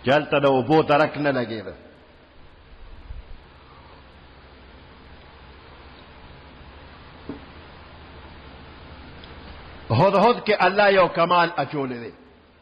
چې هلته د اوبو درک نه لګېده. هدهد کې الله یو کمال اچولی دی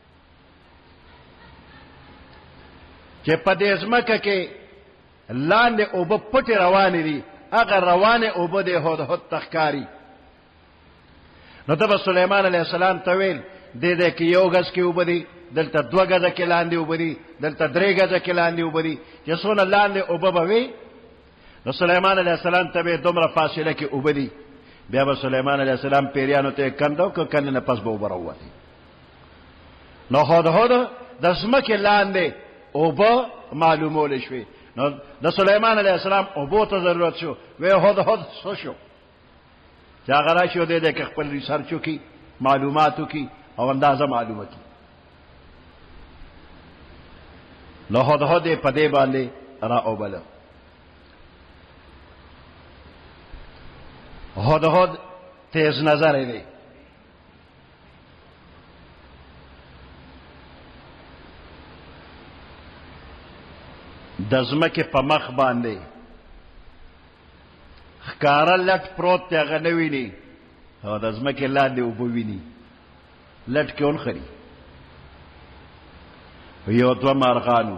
چې په دې ځمکه کې لاندې اوبه پټې روانې دي، هغه روانې اوبه د هدهد ته ښکاري. نو ته به سلیمان علیه السلام ته ویل دې کې یو غز کې اوبه دي، دلته 2 غزه کې لاندې اوبه دي، دلته 3 غزه کې لاندې اوبه دي، چې څونه لاندې اوبه به وي. نو سلیمان علیه السلام ته به دومره فاصله کې اوبه دي. بیا به سلیمان علیه السلام پیریانو ته کندو که کنه نه پس به اوبه راووتې. نو هدهد د ځمکې لاندې اوبه معلومولی شوې. نو د سلیمان علیه السلام اوبو ته ضرورت شو، وی هدهد څه شو چې هغه راشي او دی کې خپل ریسرچ وکړي، معلومات وکړي او اندازه معلومه کړي. نو هدهد یې په دې باندې را اوبله. هدهد تیز نظر دی. د ځمکې په مخ باندې ښکاره لټ پروت دی، هغه نه ویني، او د ځمکې لاندې اوبه ویني، لټ کې ونخري. یو 2 مارغانو،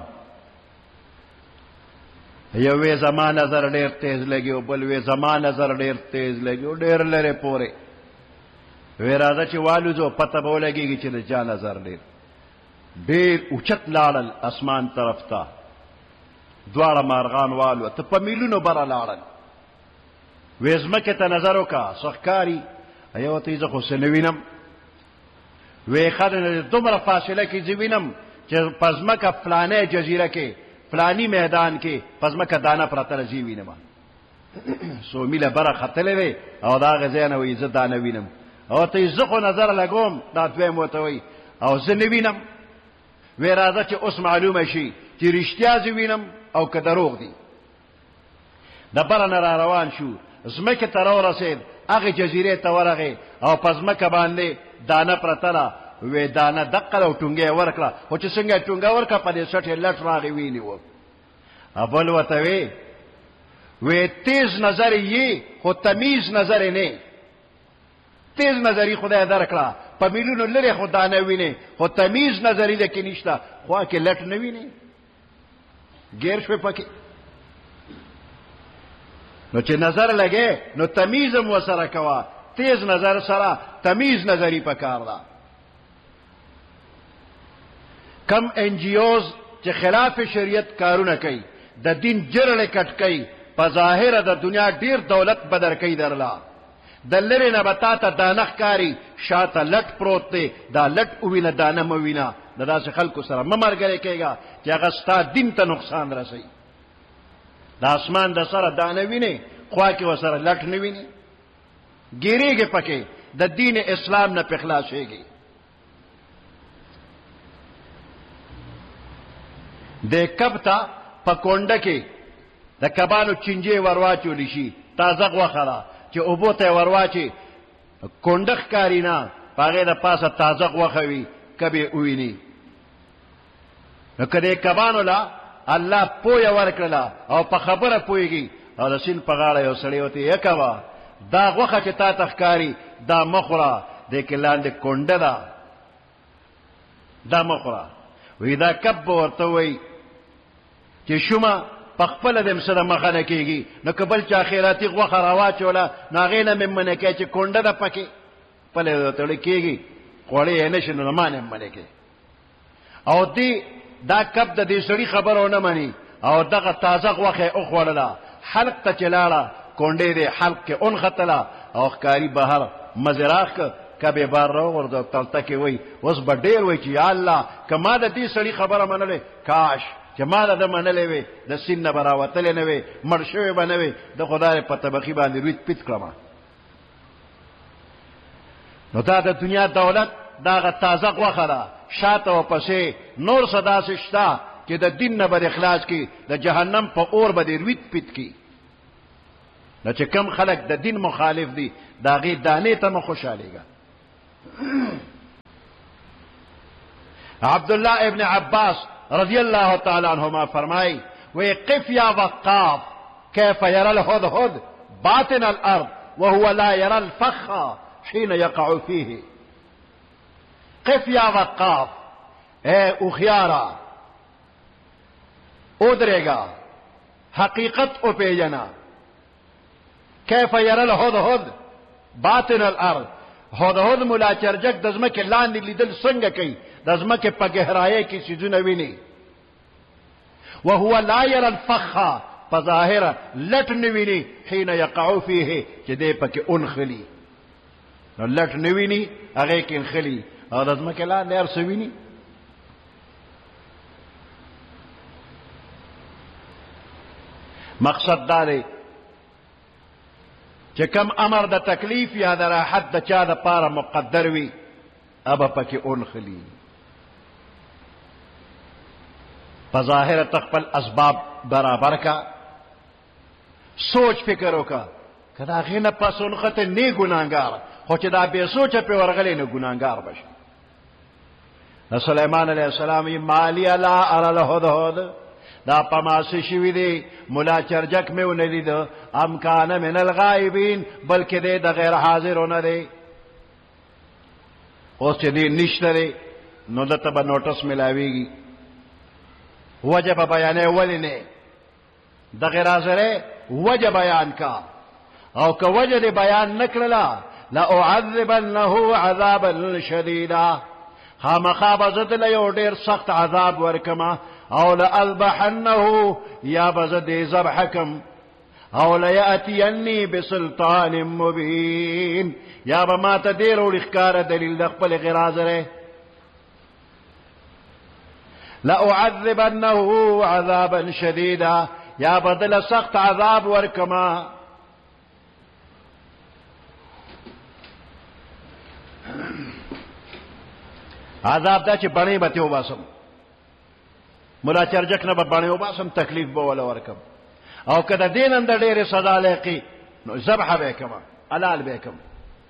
یو وی زما نظر ډېر تیز لګي او بل وی زما نظر ډېر تیز لګي او ډېر لرې پورې. وی راځه چې والوځو پته به ولګېږي چې د چا نظر ډېر اوچت لاړل اسمان طرف ته. دواړه مارغان والوته په میلونو بره لاړل. وی ځمکې ته نظر وکړه څه ښکاري؟ یو ته یې زه خو څه نه وینم. وی ښه دی دومره فاصله کې زه وینم چې په ځمکه فلانۍ جزیره کې فلانی میدان کې په ځمکه دانه پرته ده، زه وینم. څو میله بره ختلی دی او د هغه ځای نه وایي زه دانه وینم. او ته یې زه خو نظر لګوم، دا دویم ورته وایي او زه نه وینم. وی راځه چې اوس معلومه شي چې رښتیا زه وینم او که دروغ دي. د بره نه را روان شو، ځمکې ته راورسېد، هغې جزیرې ته ورغې او په ځمکه باندې دانه پرته ده. وی دانه دقه او ټونګه یې ورکړه، خو چې څنګه یې ټونګه ورکړه په دې سټ یې لټ راغی ونیو. بل ورته وی تیز نظر یې خو تمیز نظر یې نه. تیز نظري خدای درکړه، په میلیونو لرې خو دانه وینې، خو تمیز نظري ده کې نشته، خوا کې لټ نه وینې، ګیر شوې پکې. نو چې نظر لګې نو تمیز هم ورسره کوه، تیز نظر سره تمیز نظري پکار ده. کم NGOs چې خلاف شریعت کارونه کوي، د دین جرړې کټ کوي، په ظاهره د دنیا ډیر دولت بدر کوي درلا، د لرې نه به تا ته دانه ښکاري، شاته لټ پروت دی، دا لټ ووینه دانه مه وینه. د داسې خلکو سره مه ملګری کېږه چې هغه ستا دین ته نقصان رسوي. د اسمان د سره دانه وینې، خوا کې ورسره لټ نه وینې، ګیرېږي پکې، د دین اسلام نه پې خلاصېږي. د کب ته په کونډه کې د کبانو چنجې ورواچولی شي، تازه غوښه ده چې اوبو ته یې ورواچي، کونډه ښکاري نه، په هغې د پاسه تازه غوښه وي، کب یې وویني. نو که د کبانو له الله پویه ورکړله او په خبره پوهېږي، او د سیند په غاړه یو سړی ورته یې کوه دا غوښه چې تا ته ښکاري دا مه خوره، دې کې لاندې کونډه ده، دا مه خوره. وی دا کب به ورته وایي چې شومه په خپله دې م څه د مخه نه کېږي، نو که بل چا خیراتي غوښه راواچوله نو هغې نه مې منع کوي چې کونډه ده پکې، خپله یې ورته وړې کېږي، خوړې یې نه شي نو ما نه م منع کوي. او دا کب د دې سړي خبره ونه مني او دغه تازه غوښه یې وخوړله، حلق ته چې لاړه کونډې دې حلق کې ونښتله او ښکاري بهر مزې راښکه، کب یې بار راوغورځو، تلته کې وایي اوس به ډېر وایي چې یا الله که ما د دې سړي خبره منلې، کاش چې ما د ده منلې وې، د سیند نه به راوتلې نه وې، مړ شوې به نه وې، د خدای په طبقي باندې رویت پیت کړمه. نو دا د دنیا دولت دا هغه تازه غوښه ده، شاته ورپسې نور څه داسې شته چې د دین نه به دې خلاص کړي، د جهنم په اور به دې رویت پیت کړي. نو چې کم خلک د دین مخالف دي د هغې دانې ته مه خوشحالېږه. عبدالله ابن عباس رضی اللہ تعالی عنہما فرمائی وقف یا وقاف كيف يرى الهدهد باطن الأرض وهو لا يرى الفخ حين يقع فيه. قف یا وقاف، اے اخیارا ادرے گا، حقیقت او پیجنا. كيف يرى الهدهد باطن الارض، هدهد ملا چرجک د ځمکې لاندې لیدل څنګه کوي؟ د ځمکې په گہرایۍ کې څیزونه ویني. وهو لا يرى الفخ، په ظاهره لټ نه ویني، حين يقع فيه، چې دی پکې انخلي. نو لټ نه ویني، هغې کې انخلي، او د ځمکې لاندې هر څه ویني. مقصد دا دی چې کم امر د تکلیف یا د راحت د چا د پاره مقدر وي، ابا پکې انخلي. په ظاهره تخپل اسباب برابر کا، سوچ فکر وکا، که دا غې نه پس انخته نه ګناهګار، خو چې دا بې سوچه پې ورغلی نه ګناهګار بشي. سلیمان علیہ السلام مالی لا ارى الهدهد، دا پماس شوی دی، ملا چرجک میں ونه لید، ام کان من الغائبین، بلکې دی د غیر حاضرونه دی. اوس چې دی نشته دی نو دته به نوټس ملاویږي. وجه به بیانې ولې نه؟ د غیر حاضرې وجه بیان کا، او که وجه دی بیان نکړله لأعذبنه عذابا شدیدا، خامخا به زه دله یو ډېر سخت عذاب ورکمه، او لأذبحنه، یا به زه دې ذبح کم، او لیأتینی بسلطان مبین، یا به ما ته ډېر وړي ښکاره دلیل د خپل غیر حاضرې. لأعذبنه عذابا شدیدا، یا به دله سخت عذاب ورکمه. عذاب دا چې بڼې به تې وباسم، ملا چرجک نه به بڼې وباسم، تکلیف به وله ورکم، او که د دې نه د ډېرې سزا لایقي نو ذبحه به یې کمه، حلال به یې کم.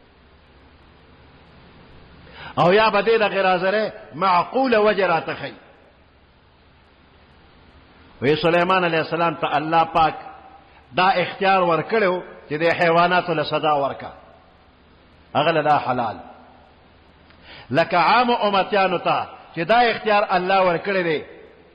او یا به دې د غیر حاضرې معقوله وجه راته ښیي. وی سلیمان علیہ السلام ته الله پاک دا اختیار ورکړو چې د حیواناتو له سزا ورکا، هغه له دا حلال. لکه عام امتیانو ته چې دا اختیار الله ورکړی دی